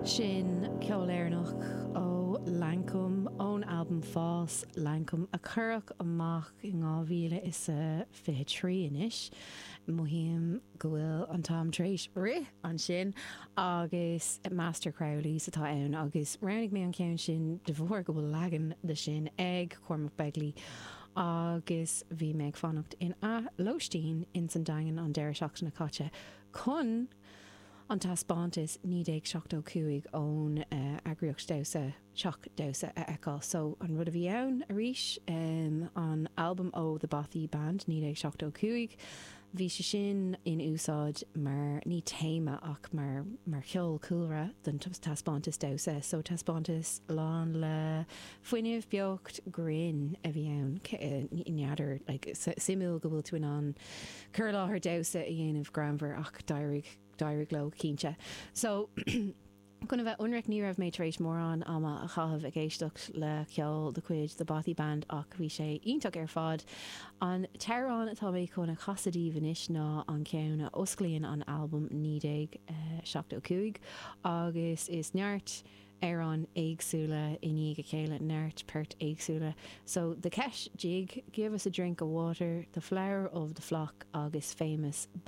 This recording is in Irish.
Sin ceoléirnach ó Lancome ón album Fás Lancome a chuireadh amach I 2023 inis muhíim go bhfuil an Tom Tréis ri an sin agus Master Crowley satá ann agus roinnig mé an ceann sin de bhór go bhfuil legan de sin ag Cormac Begley agus bhí méid fannacht in a Lostín in san dagan an deir seach na caite chun an taspáintis 1975 ón agriocht dausa seach dausa a eáil. So an rud a bhí ann a ríis an album ó The Bothy Band 1975 bhí sé sin in úsáid mar ní téime ach mar cheol coolra den taspáintis dausa. So taspáintis lán le foiineh beocht grin a bhí ann neadidir simú go bhfuil tú an cur láthair dausa a dhéanamh granmhar ach Dairg lo cínte. So gona bheith unraic ní raibh méid éis mór an ama a chahabh a géisteach le ceol de chuid The Bothy Band ach bhí sé ionach ar fad an tearrán atá mé chuna chasadí bhanis ná an ceanna osclaíonn an album 1975 agus is neart ar an éagsúla iní go chéile neart pert éagsúla. So the Kesh jig, Give Us a Drink of Water, The Flower of the Flock agus Famous